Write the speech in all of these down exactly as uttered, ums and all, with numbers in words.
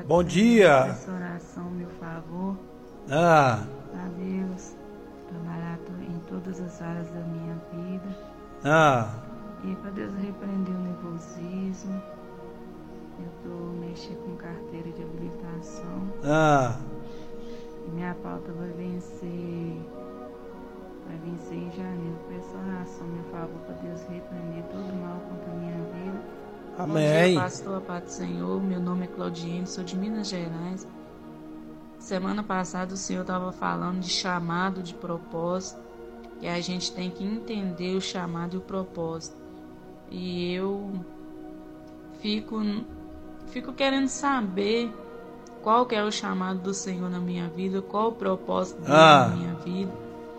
Bom dia. Essa oração, meu favor. Ah. A Deus trabalhar em todas as áreas da minha vida. Ah. E para Deus repreender o nervosismo. Eu estou mexendo com carteira de habilitação. Ah. E minha pauta vai vencer. Vai vencer em janeiro. Peço oração, meu favor, para Deus repreender todo mal contra a minha vida. Amém. Bom dia, pastor, Pai do Senhor. Meu nome é Claudiene, sou de Minas Gerais. Semana passada o Senhor estava falando de chamado, de propósito. Que a gente tem que entender o chamado e o propósito. E eu fico, fico querendo saber qual que é o chamado do Senhor na minha vida, qual o propósito dele ah. na minha vida.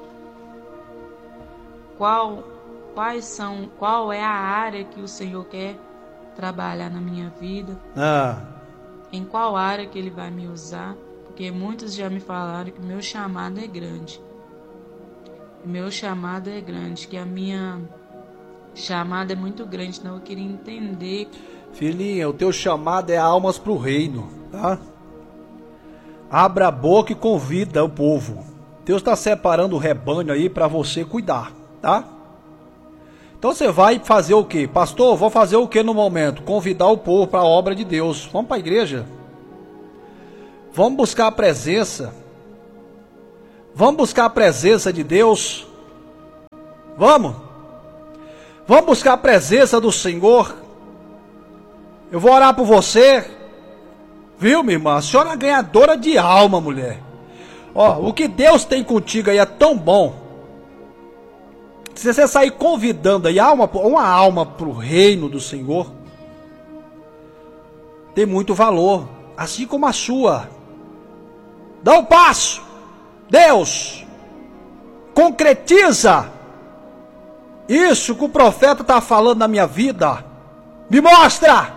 Qual, quais são, qual é a área que o Senhor quer trabalhar na minha vida. Ah. Em qual área que Ele vai me usar. Porque muitos já me falaram que meu chamado é grande. Meu chamado é grande, que a minha chamada é muito grande, então eu queria entender. Filhinha, o teu chamado é almas para o reino, tá? Abra a boca e convida o povo. Deus está separando o rebanho aí para você cuidar, tá? Então você vai fazer o quê? Pastor, vou fazer o quê no momento? Convidar o povo para a obra de Deus. Vamos para a igreja. Vamos buscar a presença. Vamos buscar a presença de Deus. Vamos. Vamos buscar a presença do Senhor. Eu vou orar por você. Viu, minha irmã? A senhora é ganhadora de alma, mulher. Ó, o que Deus tem contigo aí é tão bom. Se você sair convidando aí alma, uma alma para o reino do Senhor, tem muito valor. Assim como a sua. Dá um passo. Deus, concretiza isso que o profeta está falando na minha vida. Me mostra.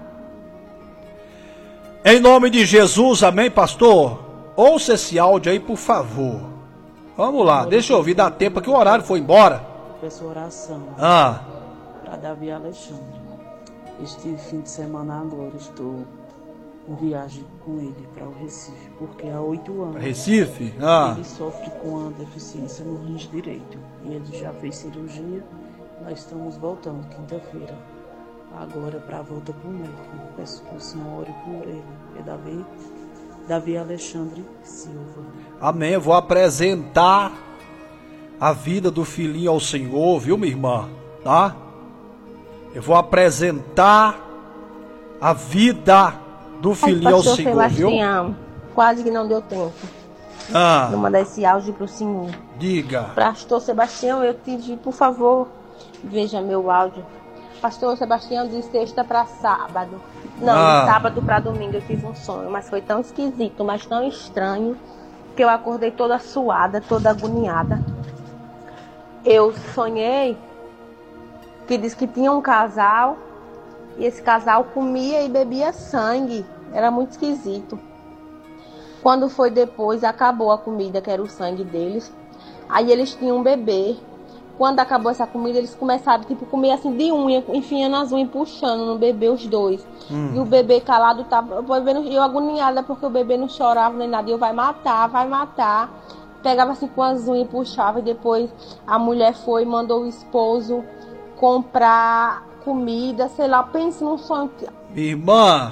Em nome de Jesus, amém, pastor? Ouça esse áudio aí, por favor. Vamos lá, deixa eu ouvir, dá tempo que o horário foi embora. Peço oração ah. para Davi Alexandre. Este fim de semana agora estou em viagem com ele para o Recife, porque há oito anos Recife? Ah. ele sofre com a deficiência no rins direito. E ele já fez cirurgia. Nós estamos voltando quinta-feira, agora para a volta para o médico. Peço que o Senhor ore por ele. É Davi, Davi Alexandre Silva. Amém. Eu vou apresentar a vida do filhinho ao Senhor, viu, minha irmã? Tá? Eu vou apresentar a vida do filhinho ao Senhor, Sebastião, viu? Quase que não deu tempo. Ah. Vou mandar esse áudio para o senhor. Diga. Pastor Sebastião, eu pedi, por favor, veja meu áudio. Pastor Sebastião, de sexta para sábado. Não, ah. de sábado para domingo eu tive um sonho, mas foi tão esquisito, mas tão estranho, que eu acordei toda suada, toda agoniada. Eu sonhei que diz que tinha um casal e esse casal comia e bebia sangue. Era muito esquisito. Quando foi depois, acabou a comida, que era o sangue deles. Aí eles tinham um bebê. Quando acabou essa comida, eles começaram tipo, comer assim de unha, enfiando as unhas, puxando no bebê os dois. Hum. E o bebê calado tava, eu agoniada porque o bebê não chorava nem nada. E eu, vai matar, vai matar. Pegava assim com as unhas e puxava. E depois a mulher foi e mandou o esposo comprar comida, sei lá, pense num sonho. Irmã,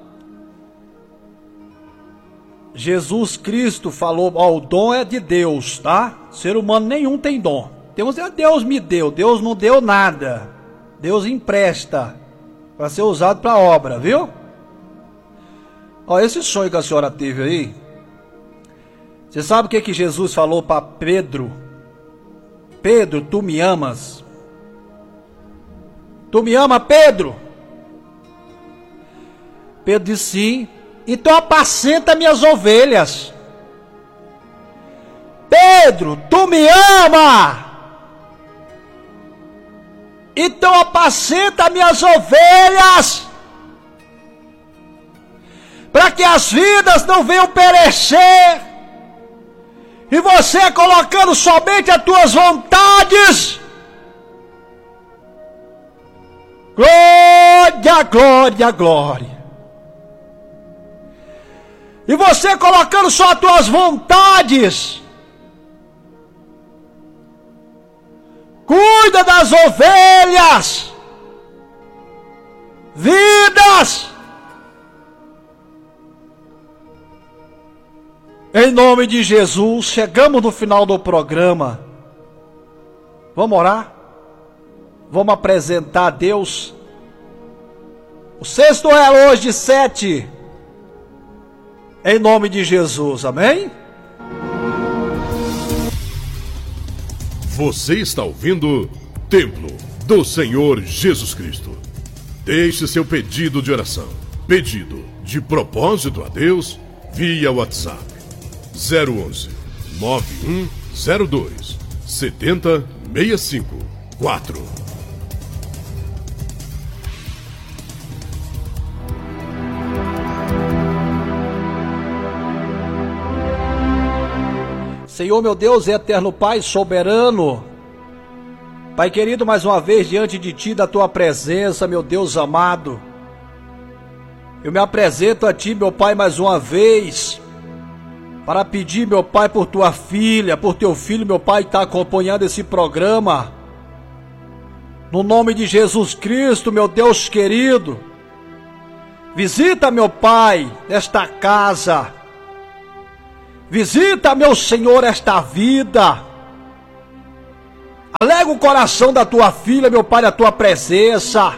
Jesus Cristo falou, ó, o dom é de Deus, tá? Ser humano nenhum tem dom. Deus, Deus me deu, Deus não deu nada. Deus empresta para ser usado para obra, viu? Ó, esse sonho que a senhora teve aí, você sabe o que que Jesus falou para Pedro? Pedro, tu me amas? Tu me ama, Pedro? Pedro disse sim. Então apacenta minhas ovelhas. Pedro, tu me ama? Então apacenta minhas ovelhas, para que as vidas não venham perecer, e você colocando somente as tuas vontades. Glória, glória, glória. E você colocando só as tuas vontades. Cuida das ovelhas. Vidas. Em nome de Jesus, chegamos no final do programa. Vamos orar? Vamos apresentar a Deus. O sexto relógio de sete. Em nome de Jesus, amém? Você está ouvindo Templo do Senhor Jesus Cristo. Deixe seu pedido de oração, pedido de propósito a Deus, via WhatsApp zero onze, nove um zero dois, sete zero seis cinco quatro. Senhor, meu Deus, eterno Pai, soberano, Pai querido, mais uma vez diante de Ti, da Tua presença, meu Deus amado, eu me apresento a Ti, meu Pai, mais uma vez, para pedir, meu Pai, por Tua filha, por Teu filho, meu Pai, que está acompanhando esse programa, no nome de Jesus Cristo, meu Deus querido, visita, meu Pai, esta casa. Visita, meu Senhor, esta vida. Alega o coração da tua filha, meu Pai, a tua presença.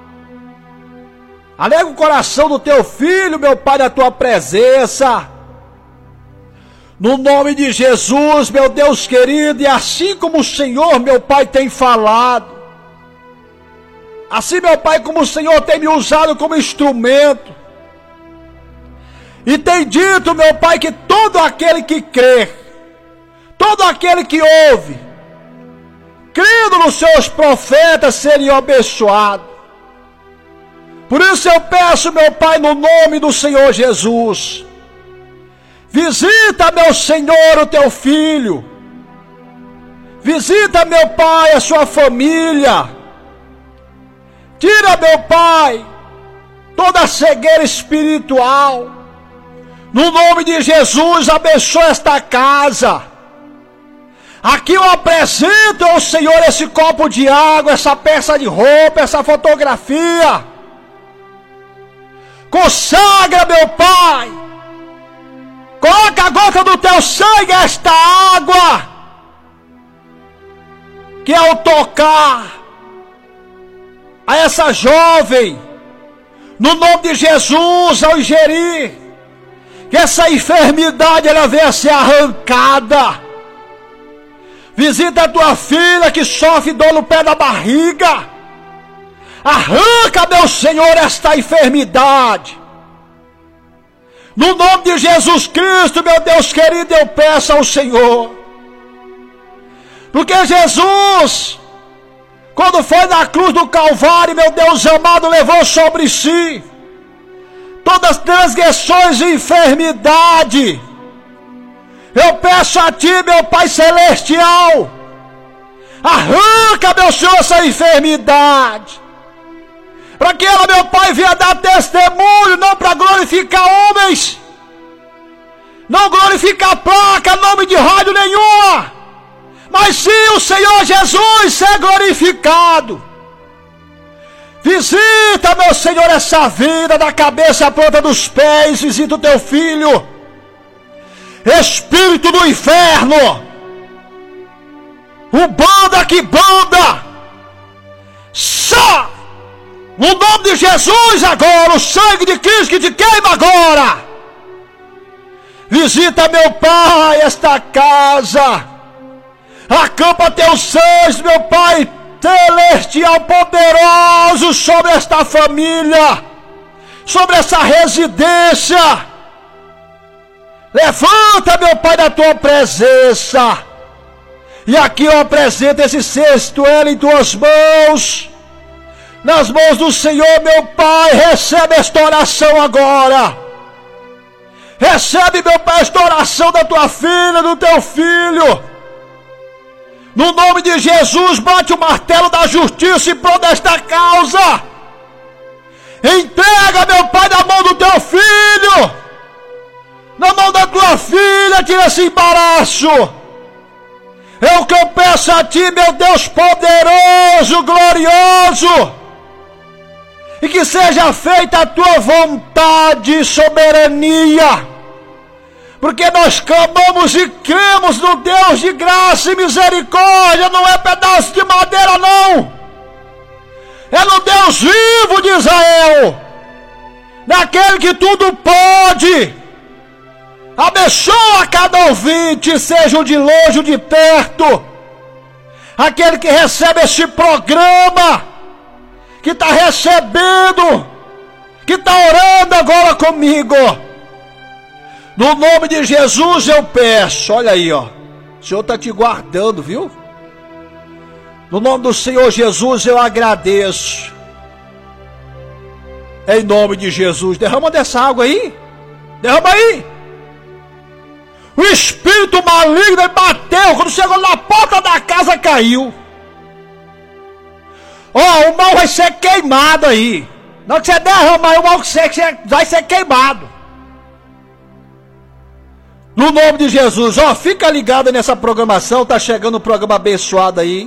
Alega o coração do teu filho, meu Pai, a tua presença. No nome de Jesus, meu Deus querido, e assim como o Senhor, meu Pai, tem falado, assim, meu Pai, como o Senhor tem me usado como instrumento, e tem dito, meu Pai, que todo aquele que crê, todo aquele que ouve, crendo nos seus profetas, seria abençoado. Por isso eu peço, meu Pai, no nome do Senhor Jesus, visita, meu Senhor, o teu filho, visita, meu Pai, a sua família, tira, meu Pai, toda a cegueira espiritual. No nome de Jesus, abençoa esta casa. Aqui eu apresento ao Senhor esse copo de água, essa peça de roupa, essa fotografia. Consagra, meu Pai. Coloca a gota do teu sangue esta água, que ao tocar a essa jovem, no nome de Jesus, ao ingerir, que essa enfermidade ela venha a ser arrancada. Visita a tua filha que sofre dor no pé da barriga. Arranca, meu Senhor, esta enfermidade. No nome de Jesus Cristo, meu Deus querido, eu peço ao Senhor. Porque Jesus, quando foi na cruz do Calvário, meu Deus amado, levou sobre si todas as transgressões e enfermidade. Eu peço a Ti, meu Pai Celestial, arranca, meu Senhor, essa enfermidade, para que ela, meu Pai, venha dar testemunho, não para glorificar homens, não glorificar placa, nome de rádio nenhuma, mas sim o Senhor Jesus ser glorificado. Visita, meu Senhor, essa vida, da cabeça à ponta dos pés. Visita o teu filho. Espírito do inferno, o banda que banda, sai, no nome de Jesus agora, o sangue de Cristo que te queima agora. Visita, meu Pai, esta casa. Acampa teus anjos, meu Pai celestial poderoso, sobre esta família, sobre essa residência. Levanta, meu Pai, da tua presença. E aqui eu apresento esse cesto ela em tuas mãos, nas mãos do Senhor, meu Pai. Recebe esta oração agora. Recebe, meu Pai, esta oração da tua filha, do teu filho. No nome de Jesus, bate o martelo da justiça em prol desta causa. Entrega, meu Pai, na mão do teu filho. aqui nesse embaraço. É o que eu peço a ti, meu Deus poderoso, glorioso. E que seja feita a tua vontade e soberania. Porque nós clamamos e cremos no Deus de graça e misericórdia. Não é pedaço de madeira, não. É no Deus vivo de Israel. Naquele que tudo pode. Abençoa cada ouvinte, sejam de longe ou de perto. Aquele que recebe esse programa, que está recebendo, que está orando agora comigo. No nome de Jesus eu peço, olha aí, ó. O Senhor está te guardando, viu? No nome do Senhor Jesus eu agradeço. Em nome de Jesus, derrama dessa água aí. Derrama aí. O espírito maligno bateu, quando chegou na porta da casa caiu. Ó, oh, o mal vai ser queimado aí. Não que você derramar, o mal vai ser queimado. No nome de Jesus, ó, oh, fica ligado nessa programação, tá chegando um programa abençoado aí.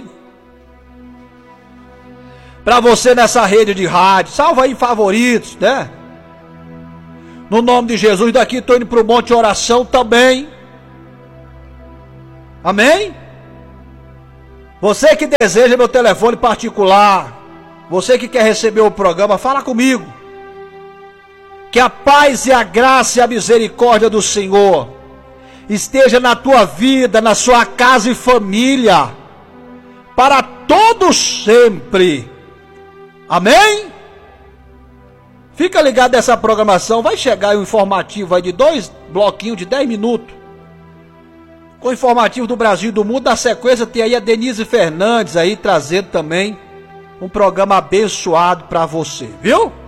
Pra você nessa rede de rádio, salva aí favoritos, né? No nome de Jesus, daqui tô indo pro monte de oração também. Amém? Você que deseja meu telefone particular, você que quer receber o programa, fala comigo. Que a paz e a graça e a misericórdia do Senhor esteja na tua vida, na sua casa e família, para todos sempre. Amém? Fica ligado nessa programação, vai chegar um informativo aí de dois bloquinhos de dez minutos. Com informativo do Brasil e do mundo. Na sequência tem aí a Denise Fernandes aí trazendo também um programa abençoado para você, viu?